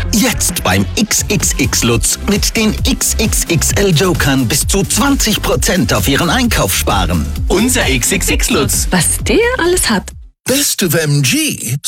Jetzt beim XXX Lutz mit den XXXL Jokern bis zu 20% auf Ihren Einkauf sparen. Unser XXX Lutz. Was der alles hat. Best of MG.